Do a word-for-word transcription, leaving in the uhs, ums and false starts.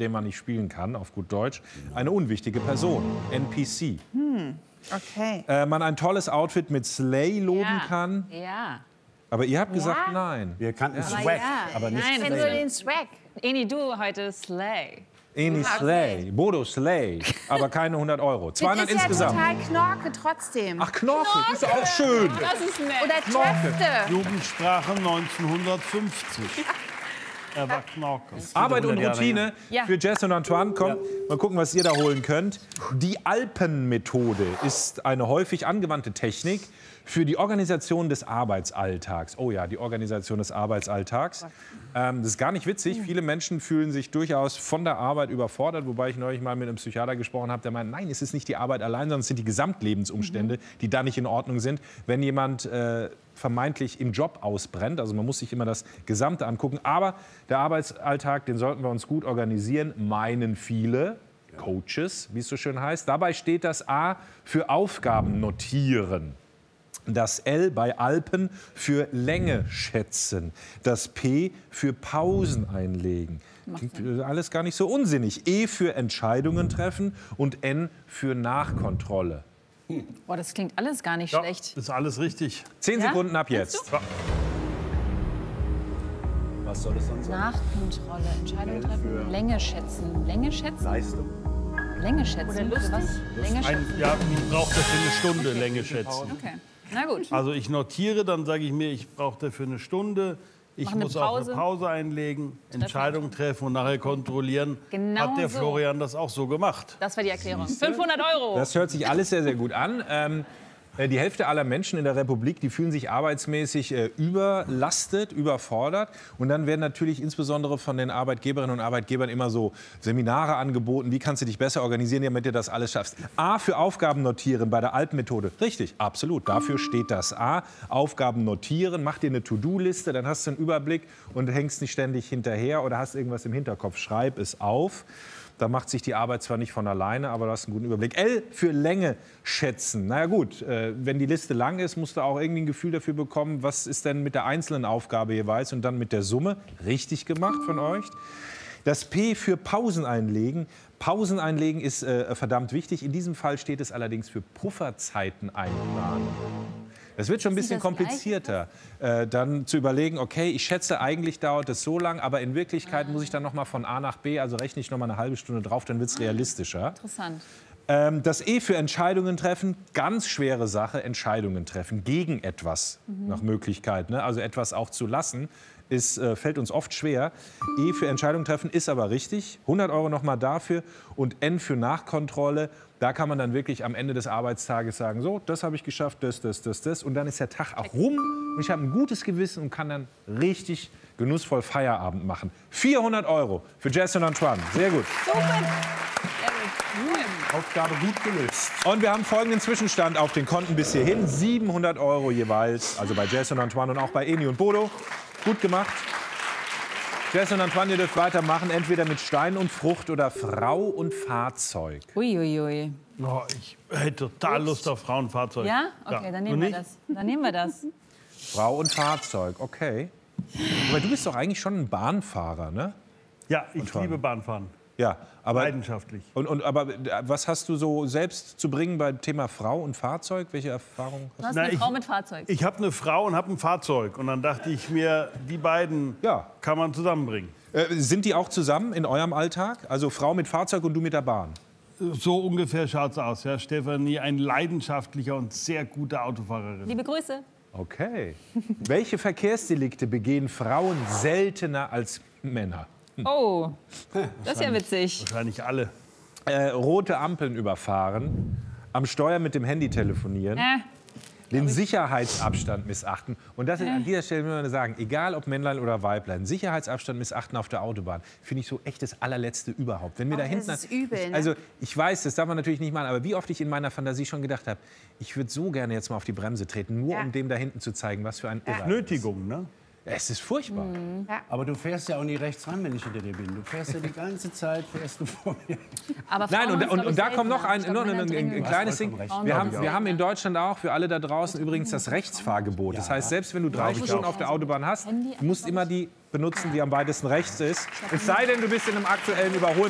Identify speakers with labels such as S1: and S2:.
S1: mit dem man nicht spielen kann, auf gut Deutsch. Eine unwichtige Person, N P C.
S2: Hm. Okay.
S1: Äh, man ein tolles Outfit mit Slay loben
S3: Ja.
S1: kann.
S3: Ja.
S1: Aber ihr habt
S2: Ja.
S1: gesagt nein.
S4: Wir kannten
S3: Aber
S4: Swag,
S3: ja.
S4: aber nicht
S3: Nein,
S2: Ich kenne nur den Swag.
S3: Eni, du heute Slay.
S1: Eni Slay, Bodo Slay, aber keine hundert Euro. zweihundert
S2: Das ist
S1: insgesamt.
S2: ja total Knorke trotzdem.
S1: Ach, Knorke, ist doch auch schön.
S3: Das ist nett.
S2: Oder Töfte.
S5: Jugendsprache neunzehnhundertfünfzig. Er war Knorke.
S1: Arbeit und
S4: hundert Jahre
S1: Routine
S3: Ja.
S1: für Jess und Antoine. Komm, mal gucken, was ihr da holen könnt. Die Alpenmethode ist eine häufig angewandte Technik für die Organisation des Arbeitsalltags. Oh ja, die Organisation des Arbeitsalltags. Ähm, das ist gar nicht witzig. Viele Menschen fühlen sich durchaus von der Arbeit überfordert. Wobei ich neulich mal mit einem Psychiater gesprochen habe, der meint, nein, es ist nicht die Arbeit allein, sondern es sind die Gesamtlebensumstände, die da nicht in Ordnung sind. Wenn jemand äh, vermeintlich im Job ausbrennt, also man muss sich immer das Gesamte angucken. Aber der Arbeitsalltag, den sollten wir uns gut organisieren, meinen viele Coaches, wie es so schön heißt. Dabei steht das A für Aufgaben notieren. Das L bei Alpen für Länge schätzen. Das P für Pausen einlegen. Klingt alles gar nicht so unsinnig. E für Entscheidungen treffen und N für Nachkontrolle.
S3: Boah, das klingt alles gar nicht
S5: Ja,
S3: schlecht.
S5: ist alles richtig.
S1: Zehn
S3: Ja?
S1: Sekunden ab jetzt.
S4: Was soll es sonst sein?
S3: Nachkontrolle, Entscheidung treffen, Länge schätzen. Länge schätzen?
S4: Leistung.
S3: Länge schätzen. Oder was? Länge
S5: Ein,
S3: schätzen.
S5: ja, ich brauche dafür eine Stunde Länge schätzen.
S3: Okay. Na gut.
S5: Also ich notiere, dann sage ich mir, ich brauche dafür eine Stunde. Ich
S3: Mach eine
S5: muss auch
S3: Pause.
S5: eine Pause einlegen, Entscheidungen treffen und nachher kontrollieren.
S3: Genau
S5: Hat der
S3: so.
S5: Florian das auch so gemacht?
S3: Das war die Erklärung. fünfhundert Euro.
S1: Das hört sich alles sehr, sehr gut an. Ähm, äh, die Hälfte aller Menschen in der Republik, die fühlen sich arbeitsmäßig äh, überlastet, überfordert. Und dann werden natürlich insbesondere von den Arbeitgeberinnen und Arbeitgebern immer so Seminare angeboten. Wie kannst du dich besser organisieren, damit du das alles schaffst? A für Aufgaben notieren bei der Alpenmethode. Richtig, absolut. Dafür steht das A. Aufgaben notieren. Mach dir eine To-Do-Liste, dann hast du einen Überblick und hängst nicht ständig hinterher oder hast irgendwas im Hinterkopf. Schreib es auf. Da macht sich die Arbeit zwar nicht von alleine, aber du hast einen guten Überblick. L für Länge schätzen. Na ja gut, äh, wenn die Liste lang ist, musst du auch irgendwie ein Gefühl dafür bekommen, was ist denn mit der einzelnen Aufgabe jeweils und dann mit der Summe. Richtig gemacht von euch. Das P für Pausen einlegen. Pausen einlegen ist äh, verdammt wichtig. In diesem Fall steht es allerdings für Pufferzeiten einplanen. Das wird schon ein bisschen komplizierter, äh, dann zu überlegen, okay, ich schätze, eigentlich dauert es so lang, aber in Wirklichkeit muss ich dann noch mal von A nach B, also rechne ich noch mal eine halbe Stunde drauf, dann wird es realistischer.
S3: Interessant.
S1: Ähm, das E für Entscheidungen treffen, ganz schwere Sache, Entscheidungen treffen, gegen etwas nach Möglichkeit, ne? Also etwas auch zu lassen. Ist, äh, fällt uns oft schwer. E für Entscheidung treffen ist aber richtig. hundert Euro noch mal dafür. Und N für Nachkontrolle. Da kann man dann wirklich am Ende des Arbeitstages sagen, so, das habe ich geschafft, das, das, das, das. Und dann ist der Tag auch rum. Und ich habe ein gutes Gewissen und kann dann richtig genussvoll Feierabend machen. vierhundert Euro für Jess und Antoine. Sehr gut.
S4: Aufgabe gut gelöst.
S1: Und wir haben folgenden Zwischenstand auf den Konten bis hierhin. siebenhundert Euro jeweils. Also bei Jess und Antoine und auch bei Eni und Bodo. Gut gemacht. Jess und Antoine, ihr dürft weitermachen, entweder mit Stein und Frucht oder Frau und Fahrzeug.
S3: Uiuiui.
S5: Oh, ich hätte total Lust auf Frauenfahrzeug.
S3: Ja? Okay, dann
S5: Du
S3: nehmen wir
S5: nicht?
S3: das. Dann nehmen wir das.
S1: Frau und Fahrzeug, okay. Aber du bist doch eigentlich schon ein Bahnfahrer, ne?
S5: Ja, ich
S1: Antoine.
S5: liebe Bahnfahren.
S1: Ja, aber,
S5: Leidenschaftlich.
S1: und, und, aber was hast du so selbst zu bringen beim Thema Frau und Fahrzeug? Welche Erfahrungen hast
S3: Du hast
S5: Na,
S3: eine
S5: ich-
S3: Frau mit Fahrzeug.
S5: Ich habe eine Frau und habe ein Fahrzeug. Und dann dachte ich mir, die beiden
S1: Ja.
S5: kann man zusammenbringen.
S1: du? Äh, sind die auch zusammen in eurem Alltag? Also Frau mit Fahrzeug und du mit der Bahn?
S5: So ungefähr schaut's aus. Ja, Stefanie, ein leidenschaftlicher und sehr guter Autofahrerin.
S3: Liebe Grüße.
S1: Okay. Welche Verkehrsdelikte begehen Frauen seltener als Männer?
S3: Oh, das ist ja witzig.
S5: Wahrscheinlich alle.
S1: Äh, rote Ampeln überfahren, am Steuer mit dem Handy telefonieren,
S3: Äh,
S1: den Sicherheitsabstand missachten. Und das ist an dieser Stelle will man sagen, egal ob Männlein oder Weiblein, Sicherheitsabstand missachten auf der Autobahn, finde ich so echt das allerletzte überhaupt. Wenn wir da
S2: das
S1: hinten,
S2: ist übel, ne?
S1: also ich weiß, das darf man natürlich nicht machen, aber wie oft ich in meiner Fantasie schon gedacht habe, ich würde so gerne jetzt mal auf die Bremse treten, nur
S2: Ja.
S1: um dem da hinten zu zeigen, was für ein Irrer.
S5: Nötigung, ne?
S1: Es ist furchtbar.
S4: Aber du fährst ja auch nie rechts ran, wenn ich hinter dir bin. Du fährst ja die ganze Zeit, fährst du vor mir.
S3: aber
S1: Nein,
S3: Frauen
S1: und,
S3: ist,
S1: und,
S3: glaub ich,
S1: und da kommt noch ein,
S3: seltener.
S1: noch
S3: Ich
S1: ein,
S3: glaub,
S1: ein,
S3: Männer
S1: ein,
S3: dringend-
S1: kleines Ding.
S4: vollkommen recht.
S1: Wir haben,
S3: Glaub ich
S1: wir
S3: auch.
S1: haben in Deutschland auch für alle da draußen übrigens das Rechtsfahrgebot. Das heißt, selbst wenn du drei Stunden auf der Autobahn hast, du musst immer die benutzen, die am weitesten rechts ist. Es sei denn, du bist in einem aktuellen Überholmanöver.